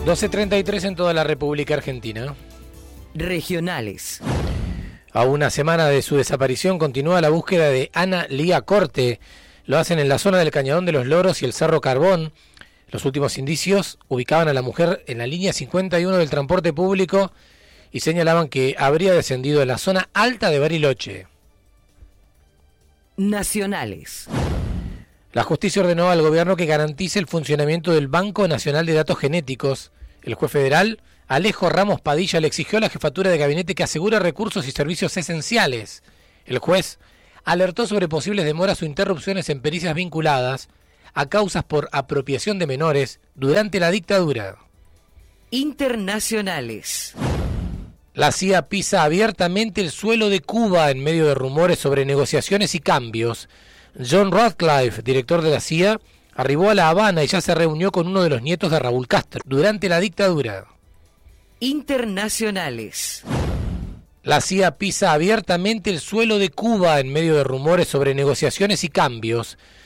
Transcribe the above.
12:33 en toda la República Argentina. Regionales. A una semana de su desaparición continúa la búsqueda de Ana Lía Corte. Lo hacen en la zona del Cañadón de los Loros y el Cerro Carbón. Los últimos indicios ubicaban a la mujer en la línea 51 del transporte público y señalaban que habría descendido en la zona alta de Bariloche. Nacionales. La justicia ordenó al gobierno que garantice el funcionamiento del Banco Nacional de Datos Genéticos. El juez federal, Alejo Ramos Padilla, le exigió a la jefatura de gabinete que asegure recursos y servicios esenciales. El juez alertó sobre posibles demoras o interrupciones en pericias vinculadas a causas por apropiación de menores durante la dictadura. Internacionales. La CIA pisa abiertamente el suelo de Cuba en medio de rumores sobre negociaciones y cambios. John Ratcliffe, director de la CIA, arribó a La Habana y ya se reunió con uno de los nietos de Raúl Castro durante la dictadura. Internacionales. La CIA pisa abiertamente el suelo de Cuba en medio de rumores sobre negociaciones y cambios.